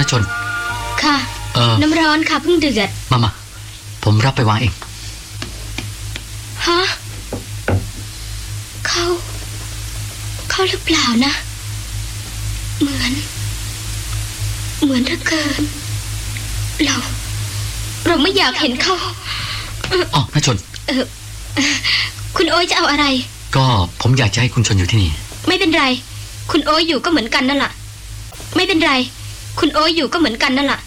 นะชนค่ะน้ำร้อนค่ะเพิ่งเดือดมาผมรับไปวางเองฮะเขาหรือเปล่านะเหมือนเหลือเกินเราไม่อยากเห็นเขาอ๋อนะชนคุณโอ๊ยจะเอาอะไรก็ผมอยากจะให้คุณชนอยู่ที่นี่ไม่เป็นไรคุณโอ๊ยอยู่ก็เหมือนกันนั่นแหละไม่เป็นไรคุณโอ๊ยอยู่ก็เหมือนกันนั่นแหละ